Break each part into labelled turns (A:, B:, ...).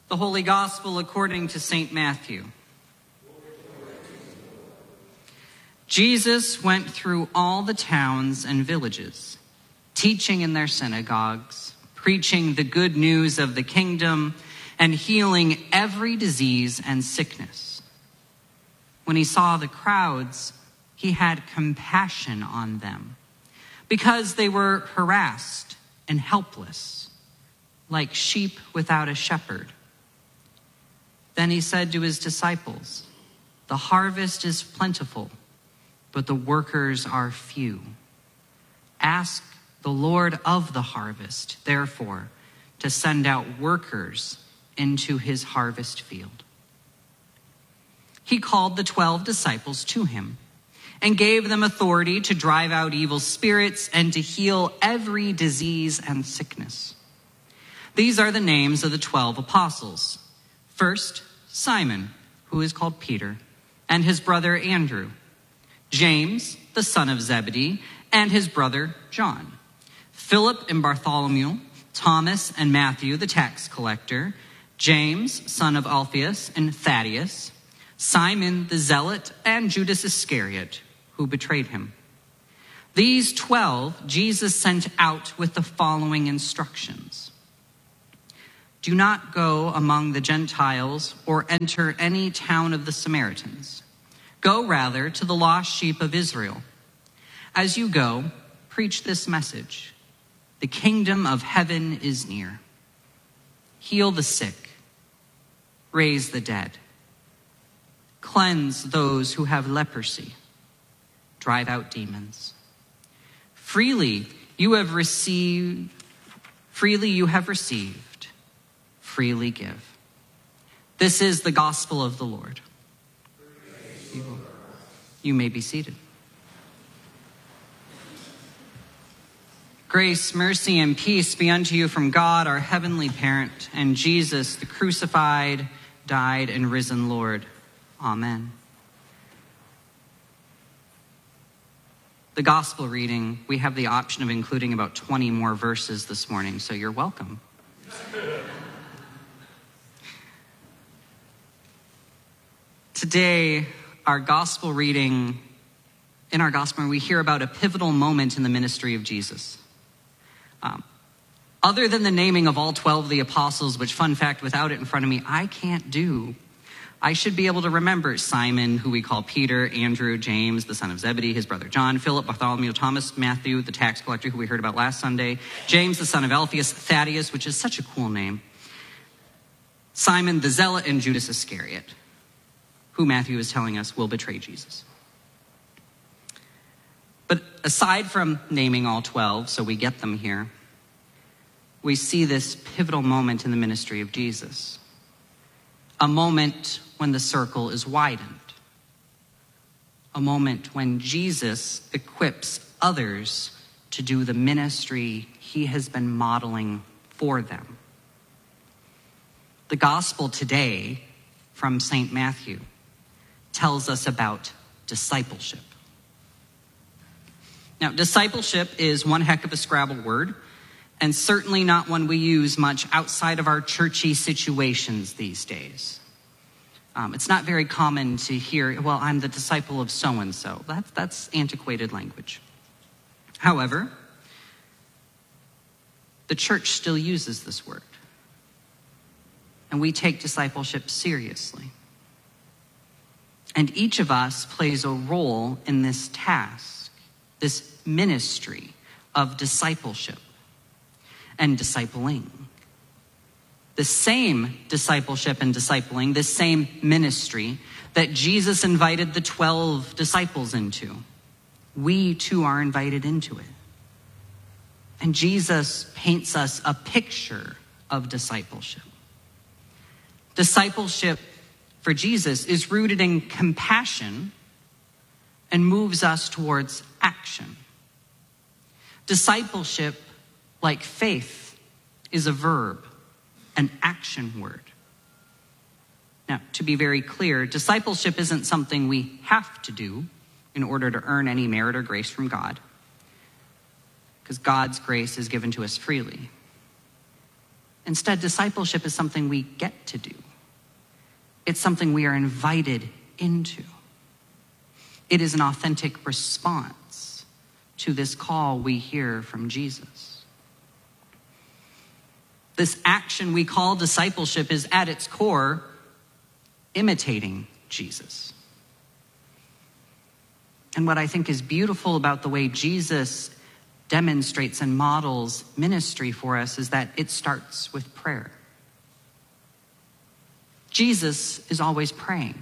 A: The Holy Gospel according to St. Matthew. Jesus went through all the towns and villages, teaching in their synagogues, preaching the good news of the kingdom, and healing every disease and sickness. When he saw the crowds, he had compassion on them, because they were harassed and helpless, like sheep without a shepherd. Then he said to his disciples, "The harvest is plentiful, but the workers are few. Ask the Lord of the harvest, therefore, to send out workers into his harvest field." He called the 12 disciples to him and gave them authority to drive out evil spirits and to heal every disease and sickness. These are the names of the 12 apostles. First, Simon, who is called Peter, and his brother Andrew. James, the son of Zebedee, and his brother John. Philip and Bartholomew, Thomas and Matthew, the tax collector, James, son of Alphaeus, and Thaddeus, Simon the zealot, and Judas Iscariot, who betrayed him. These 12 Jesus sent out with the following instructions. Do not go among the Gentiles or enter any town of the Samaritans. Go rather to the lost sheep of Israel. As you go, preach this message. The kingdom of heaven is near. Heal the sick. Raise the dead. Cleanse those who have leprosy. Drive out demons. Freely you have received, freely give. This is the gospel of the Lord. You may be seated. Grace, mercy, and peace be unto you from God, our heavenly parent, and Jesus, the crucified, died, and risen Lord. Amen. The gospel reading, we have the option of including about 20 more verses this morning, so you're welcome. Today, our gospel reading, in our gospel, we hear about a pivotal moment in the ministry of Jesus. Other than the naming of all 12 of the apostles, which, fun fact, without it in front of me, I can't do. I should be able to remember Simon, who we call Peter, Andrew, James, the son of Zebedee, his brother John, Philip, Bartholomew, Thomas, Matthew, the tax collector, who we heard about last Sunday, James, the son of Alphaeus, Thaddeus, which is such a cool name, Simon the zealot, and Judas Iscariot, who Matthew is telling us will betray Jesus. But aside from naming all 12, so we get them here, we see this pivotal moment in the ministry of Jesus. A moment when the circle is widened. A moment when Jesus equips others to do the ministry he has been modeling for them. The gospel today from St. Matthew tells us about discipleship. Now, discipleship is one heck of a Scrabble word, and certainly not one we use much outside of our churchy situations these days. It's not very common to hear, well, I'm the disciple of so-and-so. That's antiquated language. However, the church still uses this word, and we take discipleship seriously. And each of us plays a role in this task, this ministry of discipleship and discipling. The same discipleship and discipling, the same ministry that Jesus invited the 12 disciples into, we too are invited into it. And Jesus paints us a picture of discipleship. Discipleship for Jesus is rooted in compassion and moves us towards action. Discipleship, like faith, is a verb, an action word. Now, to be very clear, discipleship isn't something we have to do in order to earn any merit or grace from God, because God's grace is given to us freely. Instead, discipleship is something we get to do. It's something we are invited into. It is an authentic response to this call we hear from Jesus. This action we call discipleship is at its core imitating Jesus. And what I think is beautiful about the way Jesus demonstrates and models ministry for us is that it starts with prayer. Jesus is always praying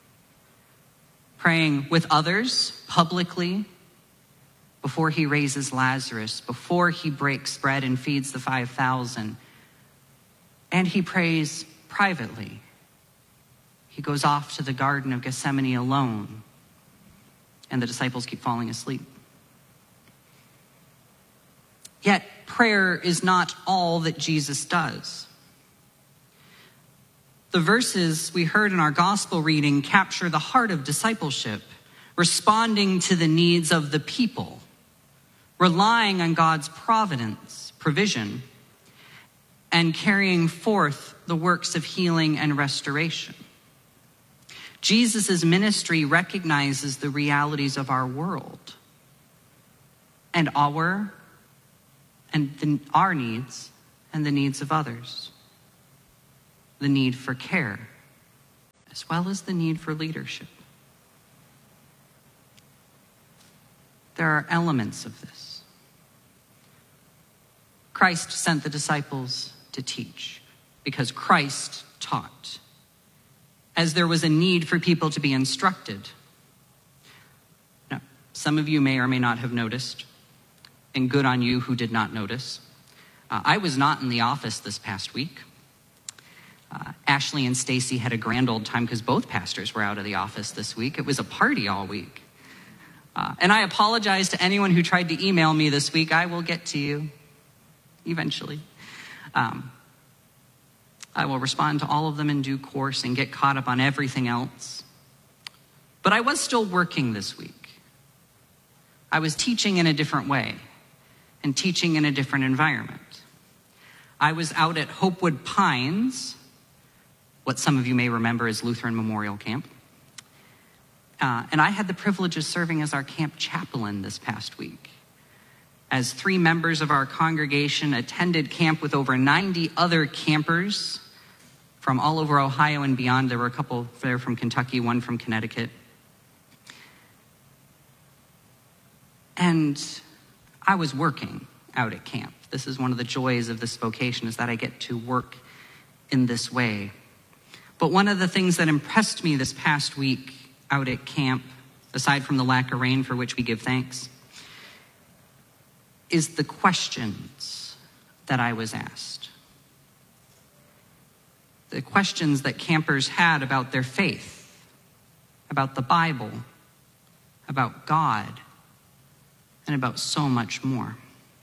A: with others publicly, before he raises Lazarus, before he breaks bread and feeds the 5,000. And he prays privately. He goes off to the Garden of Gethsemane alone, and the disciples keep falling asleep. Yet prayer is not all that Jesus does. The verses we heard in our gospel reading capture the heart of discipleship, responding to the needs of the people, relying on God's providence, provision, and carrying forth the works of healing and restoration. Jesus' ministry recognizes the realities of our world and our needs and the needs of others. The need for care, as well as the need for leadership. There are elements of this. Christ sent the disciples to teach because Christ taught, as there was a need for people to be instructed. Now, some of you may or may not have noticed, and good on you who did not notice. I was not in the office this past week. Ashley and Stacy had a grand old time because both pastors were out of the office this week. It was a party all week. And I apologize to anyone who tried to email me this week. I will get to you eventually. I will respond to all of them in due course and get caught up on everything else. But I was still working this week. I was teaching in a different way and teaching in a different environment. I was out at Hopewood Pines, what some of you may remember as Lutheran Memorial Camp. And I had the privilege of serving as our camp chaplain this past week, as 3 members of our congregation attended camp with over 90 other campers from all over Ohio and beyond. There were a couple there from Kentucky, one from Connecticut. And I was working out at camp. This is one of the joys of this vocation, is that I get to work in this way. But one of the things that impressed me this past week out at camp, aside from the lack of rain for which we give thanks, is the questions that I was asked. The questions that campers had about their faith, about the Bible, about God, and about so much more.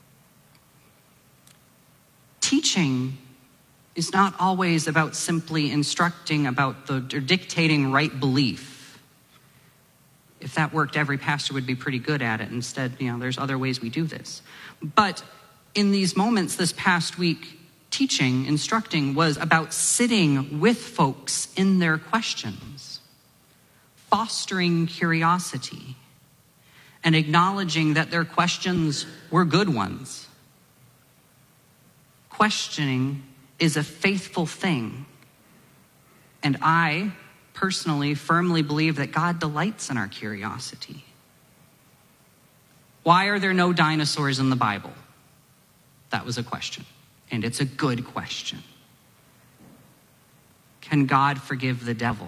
A: Teaching is not always about simply instructing about or dictating right belief. If that worked, every pastor would be pretty good at it. Instead, there's other ways we do this. But in these moments this past week, teaching, instructing was about sitting with folks in their questions, fostering curiosity, and acknowledging that their questions were good ones. Questioning is a faithful thing. And I personally firmly believe that God delights in our curiosity. Why are there no dinosaurs in the Bible? That was a question, and it's a good question. Can God forgive the devil?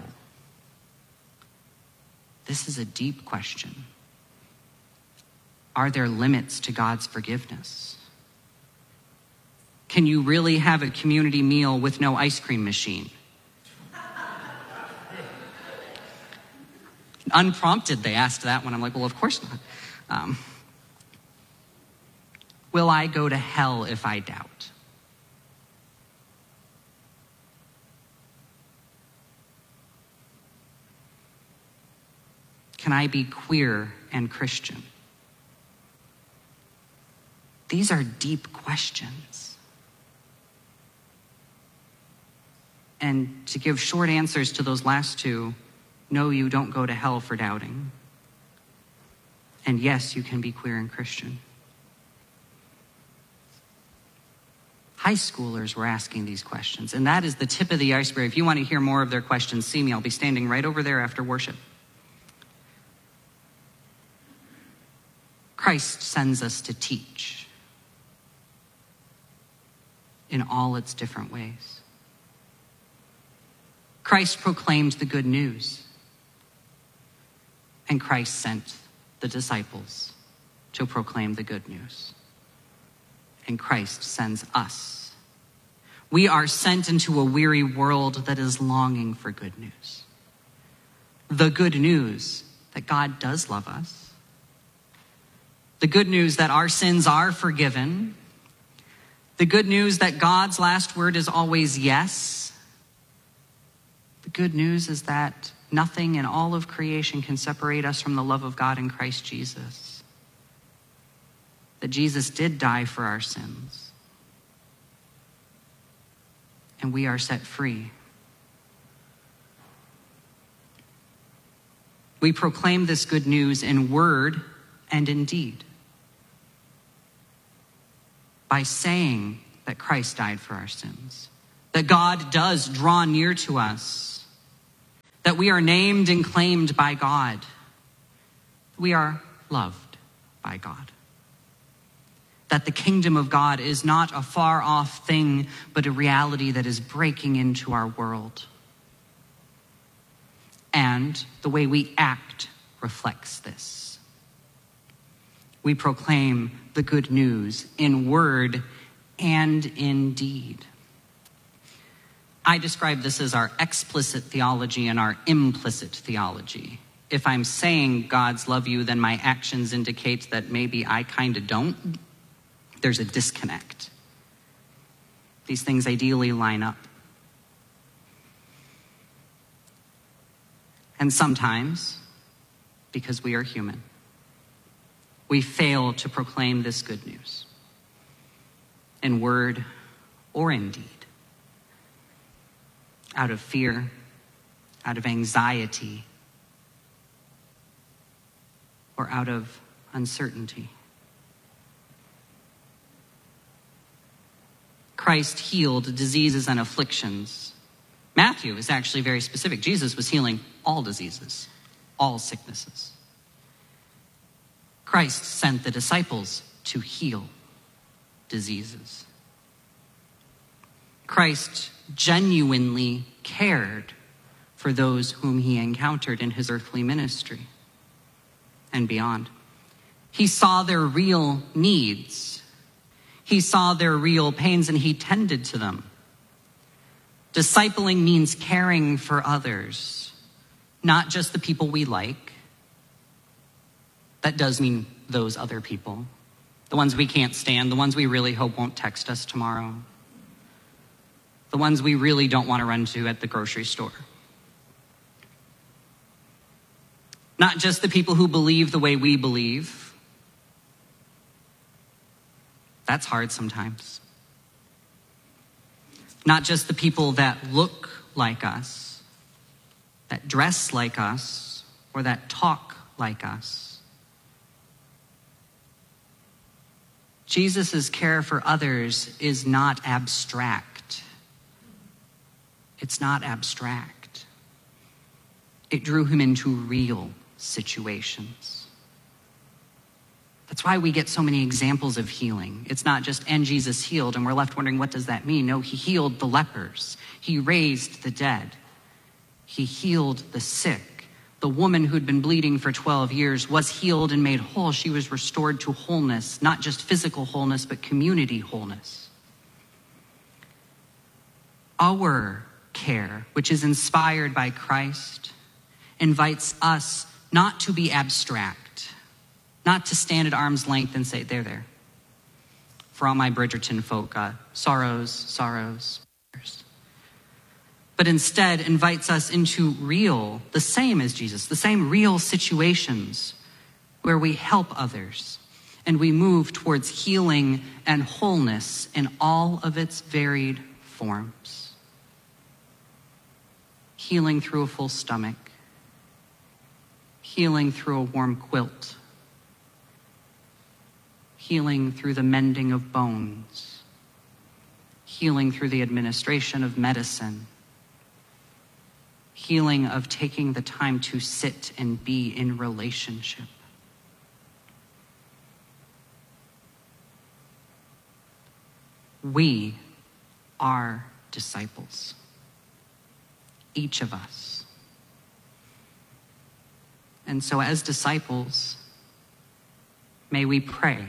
A: This is a deep question. Are there limits to God's forgiveness? Can you really have a community meal with no ice cream machine? Unprompted, they asked that one. I'm like, well, of course not. Will I go to hell if I doubt? Can I be queer and Christian? These are deep questions. And to give short answers to those last two, no, you don't go to hell for doubting. And yes, you can be queer and Christian. High schoolers were asking these questions, and that is the tip of the iceberg. If you want to hear more of their questions, see me. I'll be standing right over there after worship. Christ sends us to teach in all its different ways. Christ proclaimed the good news, and Christ sent the disciples to proclaim the good news. And Christ sends us. We are sent into a weary world that is longing for good news. The good news that God does love us. The good news that our sins are forgiven. The good news that God's last word is always yes. The good news is that nothing in all of creation can separate us from the love of God in Christ Jesus. That Jesus did die for our sins. And we are set free. We proclaim this good news in word and in deed. By saying that Christ died for our sins. That God does draw near to us. That we are named and claimed by God. We are loved by God. That the kingdom of God is not a far off thing, but a reality that is breaking into our world. And the way we act reflects this. We proclaim the good news in word and in deed. I describe this as our explicit theology and our implicit theology. If I'm saying God's love you, then my actions indicate that maybe I kind of don't. There's a disconnect. These things ideally line up. And sometimes, because we are human, we fail to proclaim this good news in word or in deed. Out of fear, out of anxiety, or out of uncertainty. Christ healed diseases and afflictions. Matthew is actually very specific. Jesus was healing all diseases, all sicknesses. Christ sent the disciples to heal diseases. Christ genuinely cared for those whom he encountered in his earthly ministry and beyond. He saw their real needs. He saw their real pains and he tended to them. Discipling means caring for others, not just the people we like. That does mean those other people, the ones we can't stand, the ones we really hope won't text us tomorrow, the ones we really don't want to run to at the grocery store. Not just the people who believe the way we believe. That's hard sometimes. Not just the people that look like us, that dress like us, or that talk like us. Jesus' care for others is not abstract. It's not abstract. It drew him into real situations. That's why we get so many examples of healing. It's not just, and Jesus healed, and we're left wondering, what does that mean? No, he healed the lepers. He raised the dead. He healed the sick. The woman who'd been bleeding for 12 years was healed and made whole. She was restored to wholeness, not just physical wholeness, but community wholeness. Our care, which is inspired by Christ, invites us not to be abstract, not to stand at arm's length and say, there. For all my Bridgerton folk, sorrows. But instead invites us into real, the same as Jesus, the same real situations where we help others and we move towards healing and wholeness in all of its varied forms. healing through a full stomach, healing through a warm quilt, healing through the mending of bones, healing through the administration of medicine, healing of taking the time to sit and be in relationship. We are disciples, each of us. And so as disciples, may we pray.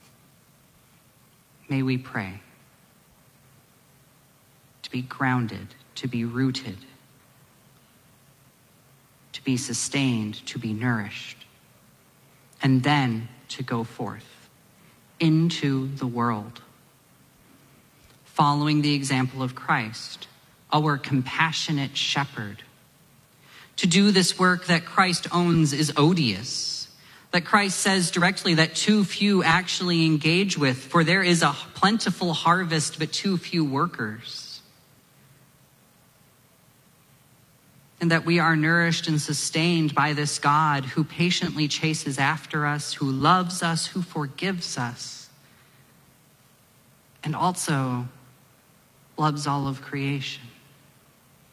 A: May we pray to be grounded, to be rooted, to be sustained, to be nourished, and then to go forth into the world, following the example of Christ, our compassionate shepherd. To do this work that Christ owns is odious, that Christ says directly that too few actually engage with, for there is a plentiful harvest, but too few workers. And that we are nourished and sustained by this God who patiently chases after us, who loves us, who forgives us, and also loves all of creation.